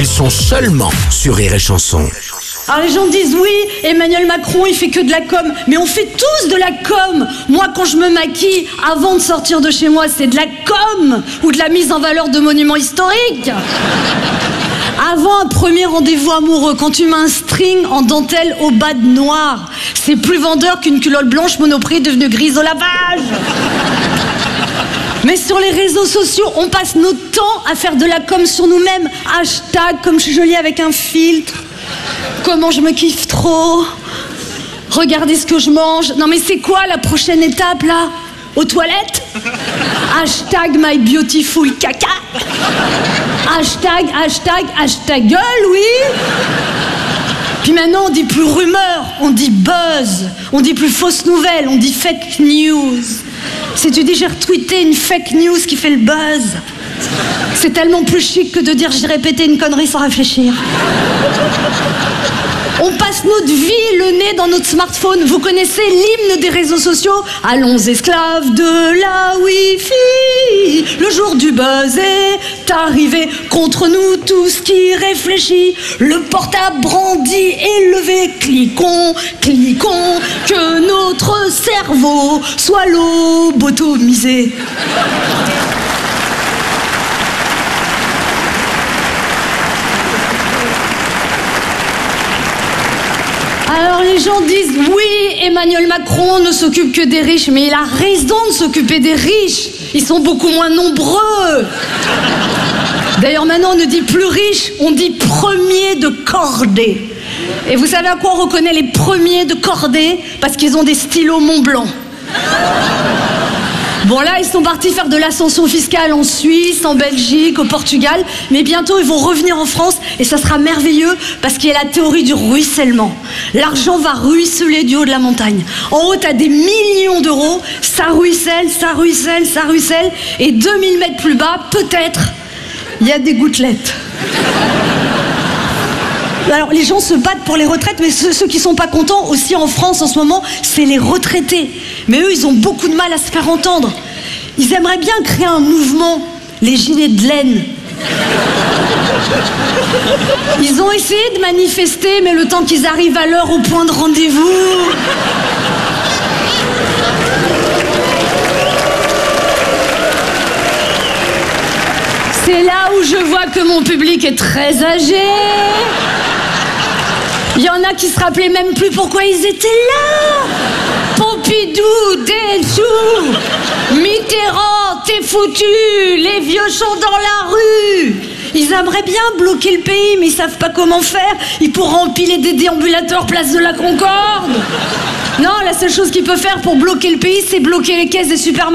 Ils sont seulement sur Rire et Chanson. Alors les gens disent oui, Emmanuel Macron il fait que de la com, mais on fait tous de la com. Moi quand je me maquille avant de sortir de chez moi, c'est de la com ou de la mise en valeur de monuments historiques. Avant un premier rendez-vous amoureux, quand tu mets un string en dentelle au bas de noir, c'est plus vendeur qu'une culotte blanche Monoprix devenue grise au lavage. Mais sur les réseaux sociaux, on passe notre temps à faire de la com sur nous-mêmes. Hashtag comme je suis jolie avec un filtre. Comment je me kiffe trop. Regardez ce que je mange. Non mais c'est quoi la prochaine étape là? Aux toilettes? Hashtag my beautiful caca. Hashtag gueule, oui. Puis maintenant on dit plus rumeur, on dit buzz. On dit plus fausse nouvelle, on dit fake news. Si tu dis j'ai retweeté une fake news qui fait le buzz, c'est tellement plus chic que de dire j'ai répété une connerie sans réfléchir. On passe notre vie le nez dans notre smartphone. Vous connaissez l'hymne des réseaux sociaux? Allons esclaves de la Wi-Fi. Le jour du buzz est arrivé. Contre nous tous qui réfléchit. Le portable brandi et levé. Cliquons, que notre cerveau soit lobotomisé. Alors les gens disent oui, Emmanuel Macron ne s'occupe que des riches, mais il a raison de s'occuper des riches. Ils sont beaucoup moins nombreux. D'ailleurs maintenant on ne dit plus riche, on dit premier de cordée. Et vous savez à quoi on reconnaît les premiers de cordée? Parce qu'ils ont des stylos Montblanc. Bon là, ils sont partis faire de l'ascension fiscale en Suisse, en Belgique, au Portugal. Mais bientôt, ils vont revenir en France et ça sera merveilleux parce qu'il y a la théorie du ruissellement. L'argent va ruisseler du haut de la montagne. En haut, t'as des millions d'euros. Ça ruisselle. Et 2000 mètres plus bas, peut-être, il y a des gouttelettes. Alors les gens se battent pour les retraites, mais ceux qui sont pas contents aussi en France en ce moment, c'est les retraités. Mais eux, ils ont beaucoup de mal à se faire entendre. Ils aimeraient bien créer un mouvement, les gilets de laine. Ils ont essayé de manifester, mais le temps qu'ils arrivent à l'heure au point de rendez-vous... C'est là où je vois que mon public est très âgé. Il y en a qui se rappelaient même plus pourquoi ils étaient là. Pompidou, t'es sous. Mitterrand, t'es foutu. Les vieux sont dans la rue. Ils aimeraient bien bloquer le pays, mais ils savent pas comment faire. Ils pourraient empiler des déambulateurs place de la Concorde. Non, la seule chose qu'ils peuvent faire pour bloquer le pays, c'est bloquer les caisses des supermarchés.